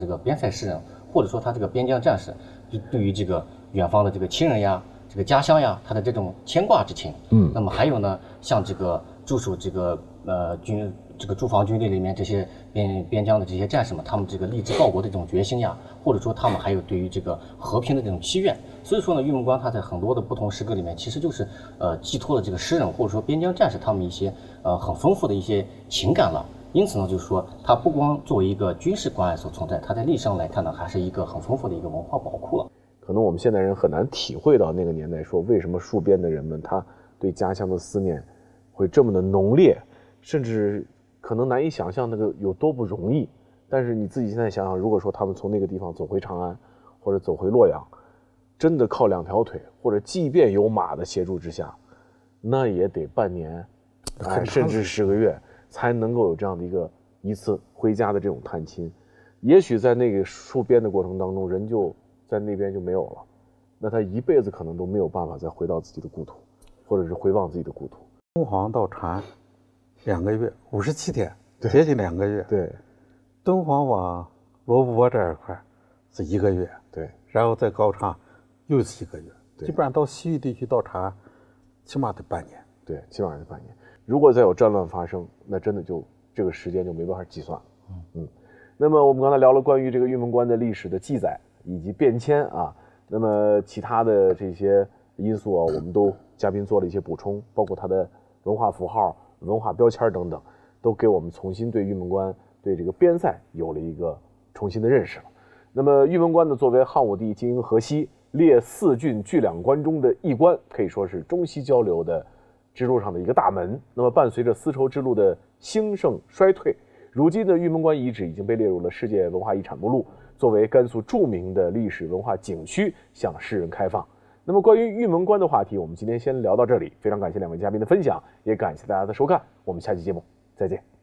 这个边塞诗人，或者说他这个边疆战士，对于这个远方的这个亲人呀、这个家乡呀，他的这种牵挂之情。那么还有呢，像这个驻守这个驻防军队里面这些边疆的这些战士们，他们这个立志报国的这种决心呀，或者说他们还有对于这个和平的这种祈愿。所以说呢，玉门关它在很多的不同诗歌里面，其实就是寄托了这个诗人或者说边疆战士他们一些很丰富的一些情感了。因此呢，就是说，它不光作为一个军事关爱所存在，它在历史上来看呢，还是一个很丰富的一个文化宝库了。 可能我们现代人很难体会到那个年代，说为什么戍边的人们他对家乡的思念会这么的浓烈，甚至可能难以想象那个有多不容易。但是你自己现在想想，如果说他们从那个地方走回长安，或者走回洛阳，真的靠2条腿，或者即便有马的协助之下，那也得半年，甚至10个月。才能够有这样的一次回家的这种探亲。也许在那个戍边的过程当中，人就在那边就没有了，那他一辈子可能都没有办法再回到自己的故土，或者是回望自己的故土。 敦煌到长安2个月，57天，接近2个月。 对， 敦煌往罗布泊这一块是1个月， 对， 然后再高昌又是1个月，基本上到西域地区到长安，起码得半年。 对，起码是半年。如果再有战乱发生，那真的就这个时间就没办法计算了。那么我们刚才聊了关于这个玉门关的历史的记载以及变迁啊，那么其他的这些因素啊，我们都嘉宾做了一些补充，包括它的文化符号、文化标签等等，都给我们重新对玉门关、对这个边塞有了一个重新的认识了。那么玉门关呢，作为汉武帝经营河西、列4郡聚2关中的一关，可以说是中西交流的之路上的一个大门。那么伴随着丝绸之路的兴盛衰退，如今的玉门关遗址已经被列入了世界文化遗产目录，作为甘肃著名的历史文化景区向世人开放。那么关于玉门关的话题，我们今天先聊到这里，非常感谢2位嘉宾的分享，也感谢大家的收看，我们下期节目再见。